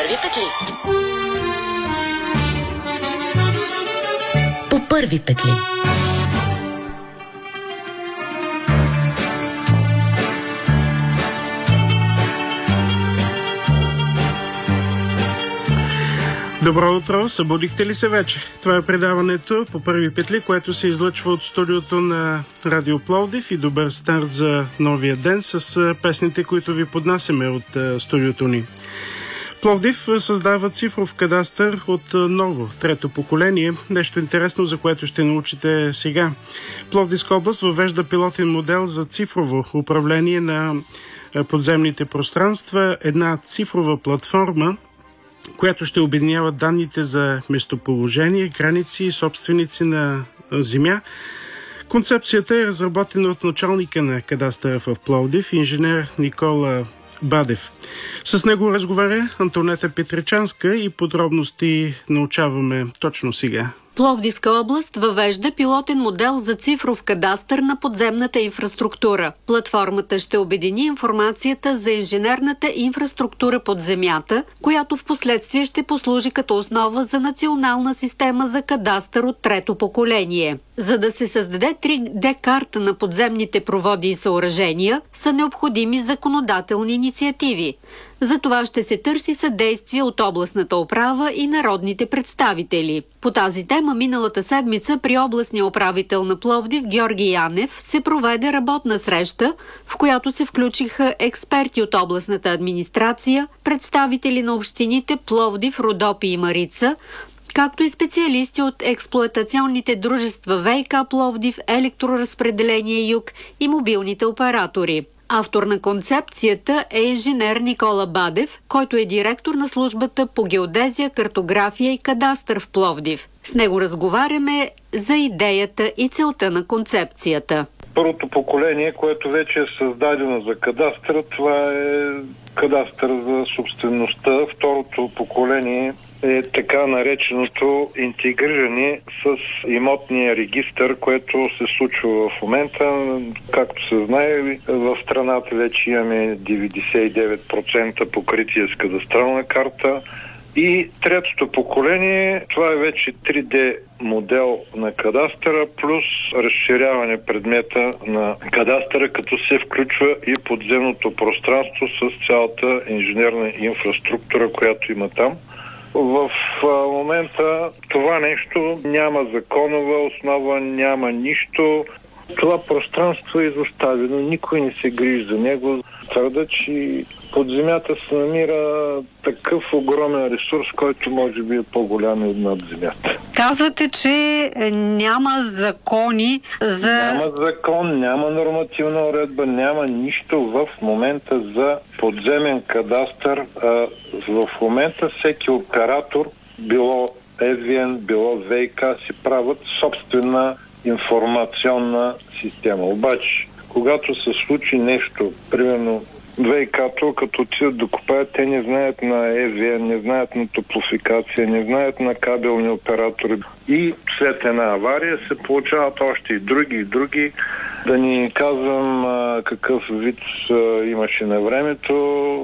първи петли. По първи петли. Добро утро, събудихте ли се вече? Това е предаването по първи петли, което се излъчва от студиото на Радио Пловдив и добър старт за новия ден с песните, които ви поднасяме от студиото ни. Пловдив създава цифров кадастър от ново, трето поколение. Нещо интересно, за което ще научите сега. Пловдивска област въвежда пилотен модел за цифрово управление на подземните пространства, една цифрова платформа, която ще обединява данните за местоположение, граници и собственици на земя. Концепцията е разработена от началника на кадастъра в Пловдив, инженер Никола Бадев. С него разговаря Антонета Петричанска и подробности научаваме точно сега. Пловдивска област въвежда пилотен модел за цифров кадастър на подземната инфраструктура. Платформата ще обедини информацията за инженерната инфраструктура под земята, която в последствие ще послужи като основа за национална система за кадастър от трето поколение. За да се създаде 3D карта на подземните проводи и съоръжения, са необходими законодателни инициативи. За това ще се търси съдействие от областната управа и народните представители. По тази тема миналата седмица при областния управител на Пловдив Георги Янев се проведе работна среща, в която се включиха експерти от областната администрация, представители на общините Пловдив, Родопи и Марица, както и специалисти от експлоатационните дружества ВиК Пловдив, Електроразпределение Юг и мобилните оператори. Автор на концепцията е инженер Никола Бадев, който е директор на службата по геодезия, картография и кадастър в Пловдив. С него разговаряме за идеята и целта на концепцията. Първото поколение, което вече е създадено за кадастъра, това е кадастър за собствеността. Второто поколение е така нареченото интегриране с имотния регистър, което се случва в момента. Както се знае, в страната вече имаме 99% покритие с кадастрална карта. И третото поколение, това е вече 3D модел на кадастъра, плюс разширяване предмета на кадастъра, като се включва и подземното пространство с цялата инженерна инфраструктура, която има там. В момента това нещо няма законова основа, няма нищо. Това пространство е изоставено, никой не се грижи за него. Твърда, че под земята се намира такъв огромен ресурс, който може би е по-голям и над земята. Казвате, че няма закони за... Няма закон, няма нормативна уредба, няма нищо в момента за подземен кадастър. В момента всеки оператор, било ЕВН, било ВиК, си правят собствена информационна система. Обаче, когато се случи нещо, примерно ВиК-то, като отидат да купаят, те не знаят на ЕВН, не знаят на топлофикация, не знаят на кабелни оператори. И след една авария се получават още и други. Да ни казвам какъв вид имаше на времето,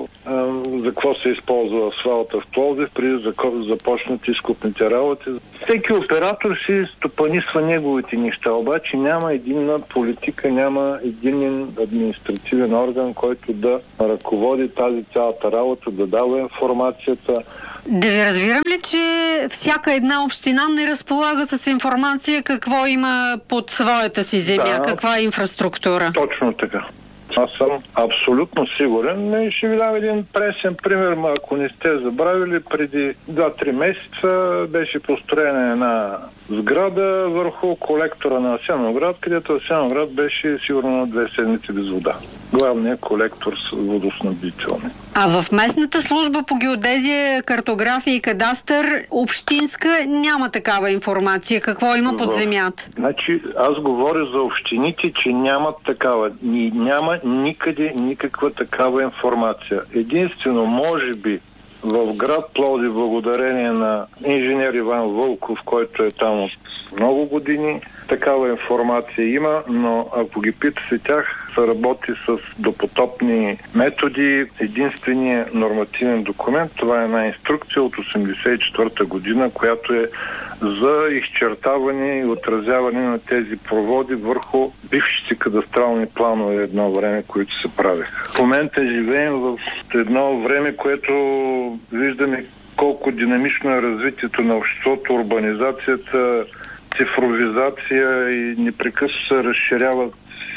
за какво се използва асфалта в Пловдив, преди да започнат изкупните работи. Всеки оператор си стопанисва неговите неща, обаче няма единна политика, няма единен административен орган, който да ръководи тази цялата работа, да дава информацията. Да ви разбирам ли, че всяка една община не разполага с информация какво има под своята си земя, каква е инфраструктура? Точно така. Аз съм абсолютно сигурен. Ще ви дам един пресен пример, ако не сте забравили. Преди 2-3 месеца беше построена една сграда върху колектора на Асеновград, където Асеновград беше сигурно на 2 седмици без вода. Главният колектор с водоснабдителни. А в местната служба по геодезия, картография и кадастър, общинска, няма такава информация. Какво има под земята? Значи, аз говоря за общините, че нямат такава. Няма никъде никаква такава информация. Единствено, може би, в град Пловдив, благодарение на инженер Иван Вълков, който е там от много години, такава информация има, но ако ги питате тях, работи с допотопни методи. Единственият нормативен документ, това е една инструкция от 1984 година, която е за изчертаване и отразяване на тези проводи върху бившите кадастрални планове едно време, които се правеха. В момента живеем в едно време, което виждаме колко динамично е развитието на обществото, урбанизацията, цифровизация и непрекъснато се разширяват.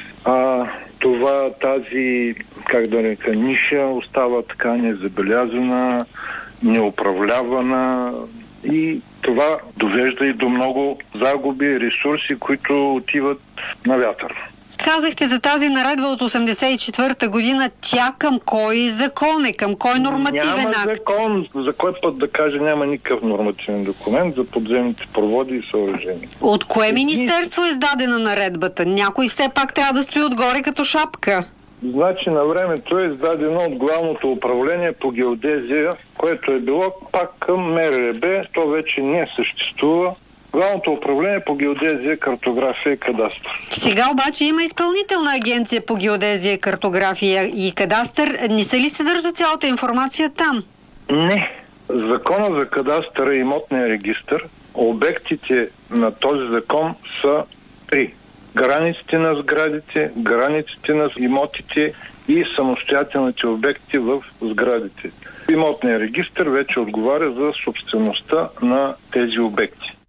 Тази, ниша остава така незабелязана, неуправлявана и това довежда и до много загуби, ресурси, които отиват на вятър. Казахте за тази наредба от 1984 година. Тя към кой закон е? Към кой нормативен акт? Няма закон, за кой път да кажа, няма никакъв нормативен документ за подземните проводи и съоръжения. От кое министерство е издадена наредбата? Някой все пак трябва да стои отгоре като шапка. Значи на времето е издадено от Главното управление по геодезия, което е било пак към МРРБ, то вече не съществува. Главното управление по геодезия, картография и кадастър. Сега обаче има изпълнителна агенция по геодезия, картография и кадастър. Не се ли съдържа цялата информация там? Не. Закона за кадастъра и имотния регистър, обектите на този закон са 3. Границите на сградите, границите на имотите и самостоятелните обекти в сградите. Имотният регистър вече отговаря за собствеността на тези обекти.